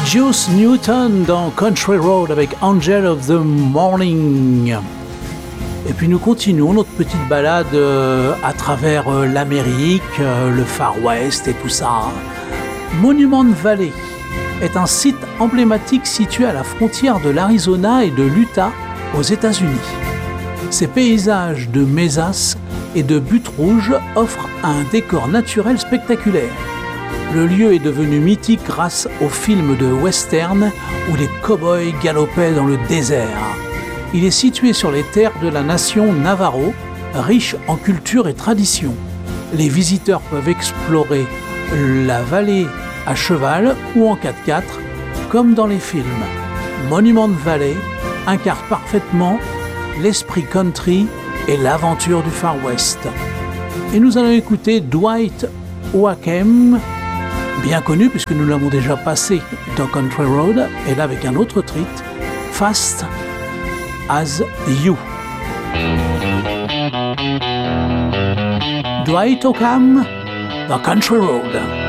Juice Newton dans Country Road avec Angel of the Morning. Et puis nous continuons notre petite balade à travers l'Amérique, le Far West et tout ça. Monument Valley est un site emblématique situé à la frontière de l'Arizona et de l'Utah aux États-Unis. Ses paysages de mésas et de buttes rouges offrent un décor naturel spectaculaire. Le lieu est devenu mythique grâce aux films de western où les cow-boys galopaient dans le désert. Il est situé sur les terres de la nation Navajo, riche en culture et tradition. Les visiteurs peuvent explorer la vallée à cheval ou en 4x4, comme dans les films. Monument Valley incarne parfaitement l'esprit country et l'aventure du Far West. Et nous allons écouter Dwight Yoakam, bien connu puisque nous l'avons déjà passé dans Country Road, et là avec un autre titre, Fast as You. Dwight Yoakam dans Country Road.